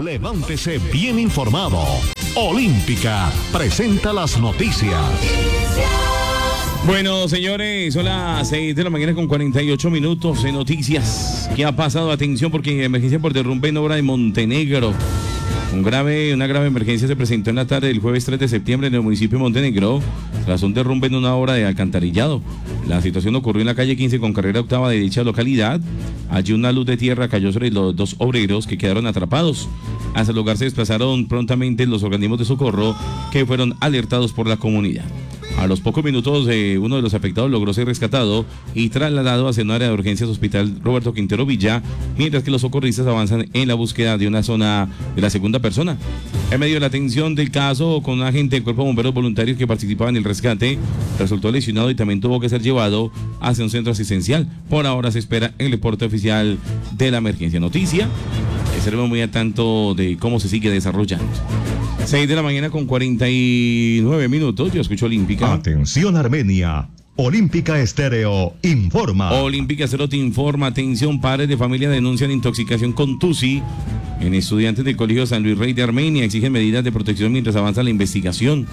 Levántese bien informado. Olímpica presenta las noticias. Bueno, señores, son las 6 de la mañana con 48 minutos en noticias. ¿Qué ha pasado? Atención, porque emergencia por derrumbe en obra de Montenegro. Una grave emergencia se presentó en la tarde del jueves 3 de septiembre en el municipio de Montenegro, tras un derrumbe en una obra de alcantarillado. La situación ocurrió en la calle 15 con carrera octava de dicha localidad. Allí una luz de tierra cayó sobre los dos obreros que quedaron atrapados. Hacia el lugar se desplazaron prontamente los organismos de socorro que fueron alertados por la comunidad. A los pocos minutos, uno de los afectados logró ser rescatado y trasladado hacia un área de urgencias Hospital Roberto Quintero Villa, mientras que los socorristas avanzan en la búsqueda de una zona de la segunda persona. En medio de la atención del caso, con un agente del Cuerpo de Bomberos voluntarios que participaba en el rescate, resultó lesionado y también tuvo que ser llevado hacia un centro asistencial. Por ahora se espera el reporte oficial de la emergencia. Noticia, estaremos muy al tanto de cómo se sigue desarrollando. 6 de la mañana con 49 minutos. Yo escucho Olímpica. Atención Armenia. Olímpica Estéreo informa. Olímpica Estéreo te informa. Atención, padres de familia denuncian intoxicación con TUSI en estudiantes del Colegio San Luis Rey de Armenia. Exigen medidas de protección mientras avanza la investigación.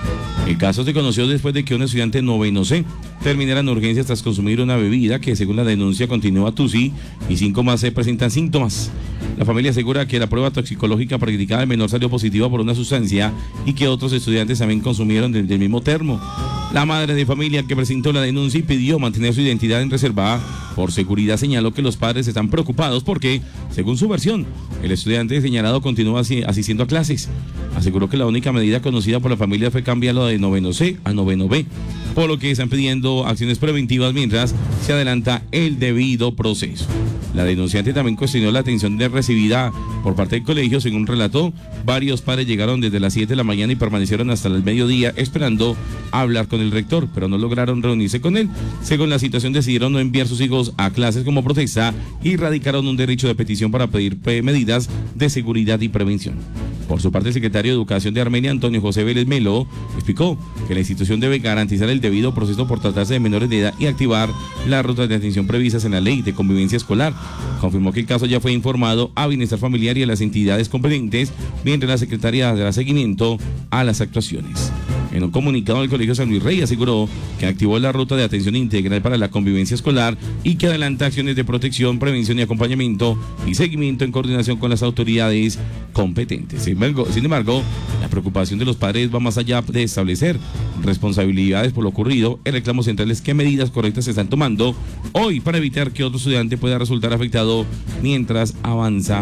El caso se conoció después de que un estudiante noveno C terminara en urgencias tras consumir una bebida que, según la denuncia, continúa TUSI y 5 más C presentan síntomas. La familia asegura que la prueba toxicológica practicada del menor salió positiva por una sustancia y que otros estudiantes también consumieron del mismo termo. La madre de familia que presentó la denuncia y pidió mantener su identidad en reserva por seguridad señaló que los padres están preocupados porque, según su versión, el estudiante señalado continúa asistiendo a clases. Aseguró que la única medida conocida por la familia fue cambiarlo de noveno C a noveno B, por lo que están pidiendo acciones preventivas mientras se adelanta el debido proceso. La denunciante también cuestionó la atención recibida por parte del colegio. Según relató, varios padres llegaron desde las 7 de la mañana y permanecieron hasta el mediodía esperando hablar con el rector, pero no lograron reunirse con él. Según la situación, decidieron no enviar sus hijos a clases como protesta y radicaron un derecho de petición para pedir medidas de seguridad y prevención. Por su parte, el secretario de Educación de Armenia, Antonio José Vélez Melo, explicó que la institución debe garantizar el debido proceso por tratarse de menores de edad y activar las rutas de atención previstas en la ley de convivencia escolar. Confirmó que el caso ya fue informado a Bienestar Familiar y a las entidades competentes, mientras la secretaria dará seguimiento a las actuaciones. En un comunicado, el Colegio San Luis Rey aseguró que activó la ruta de atención integral para la convivencia escolar y que adelanta acciones de protección, prevención y acompañamiento y seguimiento en coordinación con las autoridades competentes. Sin embargo, la preocupación de los padres va más allá de establecer responsabilidades por lo ocurrido. El reclamo central es qué medidas correctas se están tomando hoy para evitar que otro estudiante pueda resultar afectado mientras avanza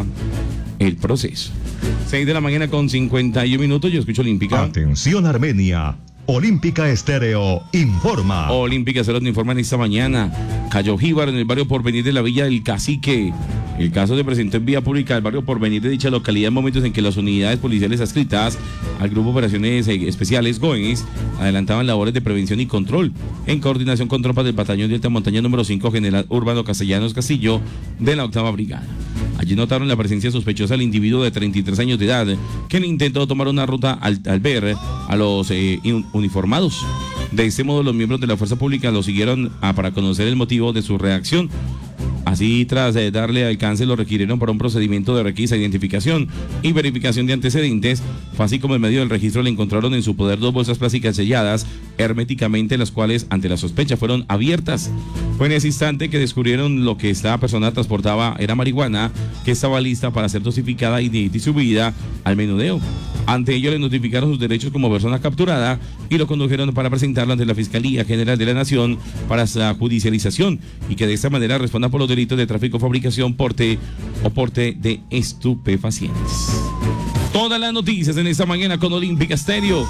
el proceso. 6 de la mañana con 51 minutos. Yo escucho Olímpica. Atención Armenia. Olímpica Estéreo informa. Olímpica Estéreo te informa en esta mañana. Cayó jíbaro en el barrio Porvenir de la Villa del Cacique. El caso se presentó en vía pública del barrio Porvenir de dicha localidad en momentos en que las unidades policiales adscritas al Grupo de Operaciones Especiales GOES adelantaban labores de prevención y control en coordinación con tropas del Batallón de Alta Montaña número 5 General Urbano Castellanos Castillo de la 8ª Brigada. Allí notaron la presencia sospechosa del individuo de 33 años de edad, quien intentó tomar una ruta al ver a los uniformados. De este modo, los miembros de la fuerza pública lo siguieron para conocer el motivo de su reacción. Así, tras darle alcance, lo requirieron para un procedimiento de requisa, identificación y verificación de antecedentes. Fue así como en medio del registro le encontraron en su poder 2 bolsas plásticas selladas herméticamente, las cuales, ante la sospecha, fueron abiertas. Fue en ese instante que descubrieron lo que esta persona transportaba era marihuana, que estaba lista para ser dosificada y distribuida al menudeo. Ante ello, le notificaron sus derechos como persona capturada y lo condujeron para presentarlo ante la Fiscalía General de la Nación para su judicialización y que de esta manera responda por los delitos de tráfico, fabricación, porte o porte de estupefacientes. Todas las noticias en esta mañana con Olímpica Estéreo.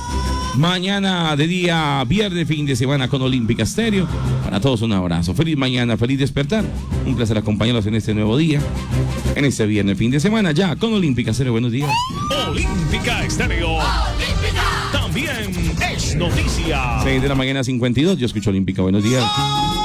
Mañana de día viernes, fin de semana con Olímpica Estéreo. Para todos un abrazo. Feliz mañana, feliz despertar. Un placer acompañarlos en este nuevo día. En este viernes, fin de semana, ya con Olímpica Estéreo. Buenos días. Olímpica Estéreo. Olímpica. También es noticia. 6 de la mañana, 52. Yo escucho Olímpica. Buenos días.